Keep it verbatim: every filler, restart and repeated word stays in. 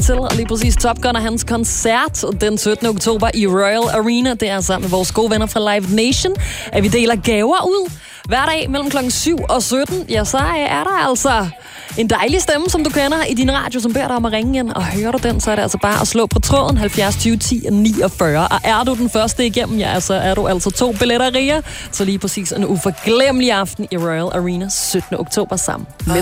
til lige præcis Top Gun og hans koncert den syttende oktober i Royal Arena. Det er sammen med vores gode venner fra Live Nation, at vi deler gaver ud. Hver dag mellem klokken syv og sytten, ja, så er der altså en dejlig stemme, som du kender i din radio, som beder dig om at ringe ind. Og hører du den, så er det altså bare at slå på tråden halvfjerds tyve ti niogfyrre. Og er du den første igennem, ja, så er du altså to billetter rigere. Så lige præcis en uforglemmelig aften i Royal Arena syttende oktober sammen med